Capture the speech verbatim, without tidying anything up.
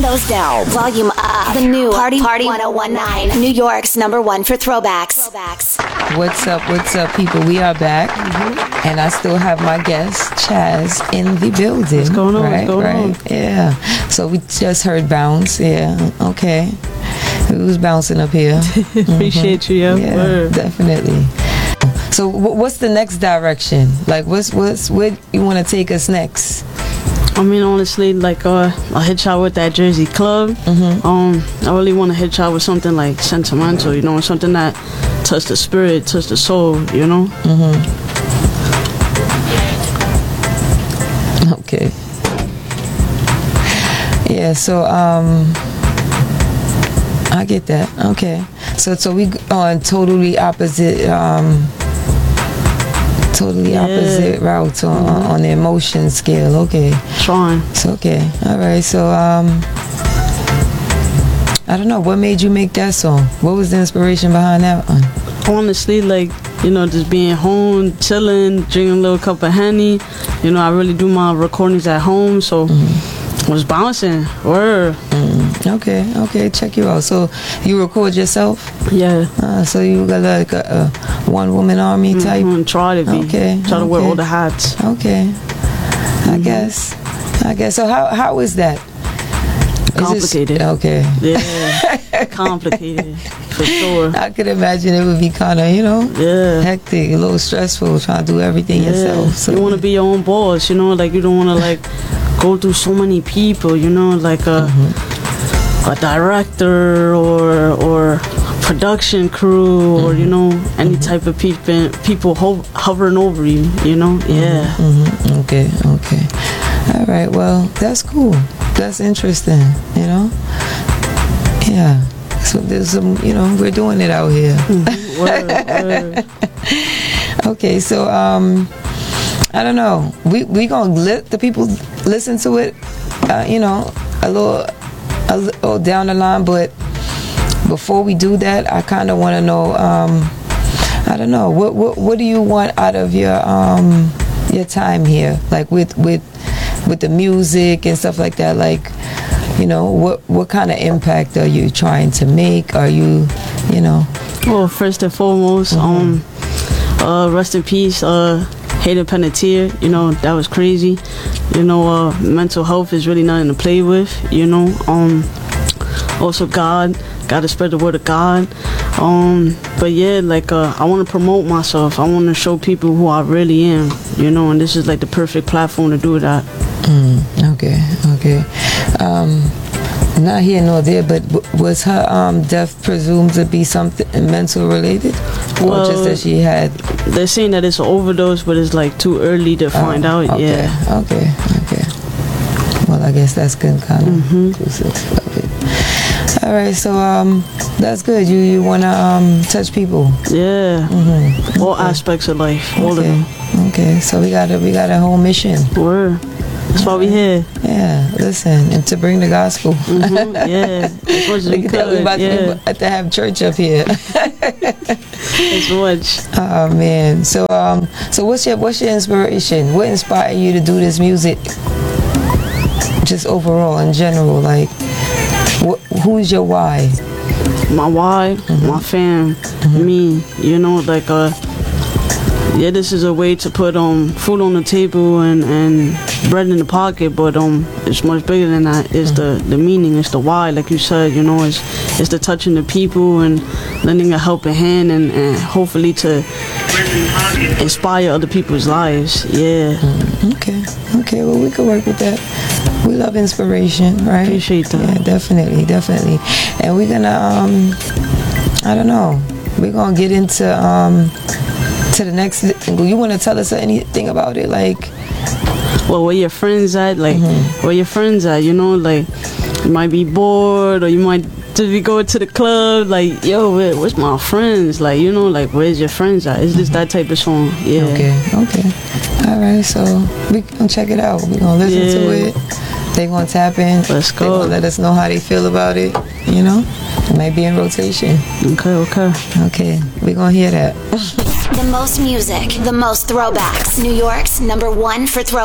those down. Volume up. The new Party Party ten nineteen. New York's number one for throwbacks. throwbacks. What's up, what's up, people? We are back. Mm-hmm. And I still have my guest, Chaz, in the building. What's going on? Right, What's going right. on? Yeah. So we just heard Bounce. Yeah. Okay. Who's bouncing up here? Appreciate mm-hmm. you, yo. Yeah, Word. Definitely. So what's the next direction? Like, what's what's where you want to take us next? I mean, honestly, like uh, I hit y'all with that Jersey Club. Mm-hmm. Um, I really want to hit y'all with something like sentimental, you know, something that touch the spirit, touch the soul, you know. Mm-hmm. Okay. Yeah. So um, I get that. Okay. So so we on totally opposite. Um, Totally yeah. opposite routes on, mm-hmm. on the emotion scale. Okay. Trying. It's okay. All right. So um, I don't know. What made you make that song? What was the inspiration behind that one? Honestly, like, you know, just being home, chilling, drinking a little cup of Henny. You know, I really do my recordings at home, so mm-hmm. I was bouncing. Word. Mm, okay. Okay. Check you out. So you record yourself? Yeah. Uh, so you got like a, a one woman army type? Mm-hmm. Try to be. Okay. Try to okay. wear all the hats. Okay. Mm-hmm. I guess. I guess. So how how is that? Complicated. Is this, okay. Yeah. Complicated. For sure. I could imagine it would be kind of, you know, yeah, hectic, a little stressful, trying to do everything yeah. yourself. So. You want to be your own boss, you know, like you don't want to like go through so many people, you know, like a mm-hmm. a director or or production crew mm-hmm. or you know any mm-hmm. type of people people ho- hovering over you, you know. Yeah. Mm-hmm. Okay. Okay. All right. Well, that's cool. That's interesting. You know. Yeah. So there's some, you know, we're doing it out here. Mm-hmm. Word, word. Okay, so um, I don't know. We we gonna let the people listen to it, uh, you know, a little, a little down the line. But before we do that, I kind of want to know. Um, I don't know. What what what do you want out of your um your time here, like with with with the music and stuff like that, like. You know, what what kind of impact are you trying to make? Are you, you know? Well, first and foremost, mm-hmm. um, uh, rest in peace, uh, Hayden Panettiere. You know, that was crazy. You know, uh, mental health is really nothing to play with. You know, um, also God, gotta spread the word of God. Um, but yeah, like uh, I want to promote myself. I want to show people who I really am. You know, and this is like the perfect platform to do that. Mm, okay, okay. Um, not here nor there, but w- was her um, death presumed to be something mental related, or well, just that she had? They're saying that it's an overdose, but it's like too early to find oh, out. Okay, yeah. Okay. Okay. Well, I guess that's good, kind of. Mm-hmm. Okay. All right. So um, that's good. You you wanna um touch people? Yeah. Mm-hmm. All okay. aspects of life. All okay. of them. Okay. So we got a we got a whole mission. Word. That's why we here. Yeah, listen, and to bring the gospel. Mm-hmm, yeah, as much as we could. We're about, yeah. to, about to have church up here. As much. Oh man, so um, so what's your what's your inspiration? What inspired you to do this music? Just overall, in general, like, wh- who's your why? My why, mm-hmm. my fam, mm-hmm. me. You know, like uh. Yeah, this is a way to put um food on the table and, and bread in the pocket, but um it's much bigger than that. It's mm-hmm. the, the meaning, it's the why, like you said, you know, it's it's the touching the people and lending a helping hand and, and hopefully to inspire other people's lives. Yeah. Mm-hmm. Okay. Okay, well we could work with that. We love inspiration, right? Appreciate that. Yeah, definitely, definitely. And we're gonna um I don't know. We're gonna get into um to the next single. You want to tell us anything about it, like? Well, where your friends at, like, mm-hmm. where your friends at, you know, like, you might be bored, or you might just be going to the club, like, yo, where, where's my friends, like, you know, like, where's your friends at? It's just that type of song. Yeah. Okay, okay. All right, so we gonna check it out. We gonna listen yeah. to it. They gonna tap in. Let's go. They gonna let us know how they feel about it, you know? It might be in rotation. Okay, okay. Okay, we gonna hear that. The most music, the most throwbacks. New York's number one for throwbacks.